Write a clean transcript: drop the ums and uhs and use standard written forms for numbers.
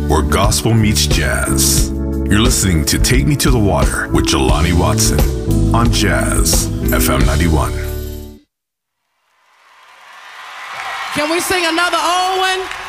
where gospel meets jazz. You're listening to Take Me to the Water with Jelani Watson on Jazz FM 91. Can we sing another old one?